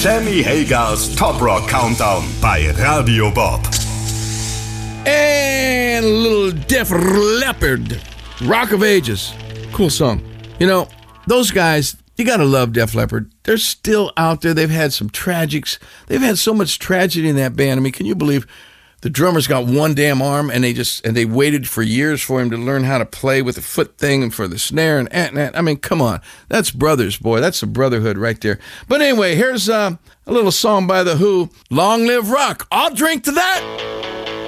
Sammy Hagers Top Rock Countdown bei Radio Bob. And a little Def Leppard, Rock of Ages. Cool song. You know, those guys, you gotta love Def Leppard. They're still out there. They've had some tragics. They've had so much tragedy in that band. I mean, can you believe the drummer's got one damn arm and they waited for years for him to learn how to play with the foot thing and for the snare and I mean, come on. That's brothers, boy. That's a brotherhood right there. But anyway, here's a little song by The Who, Long Live Rock. I'll drink to that.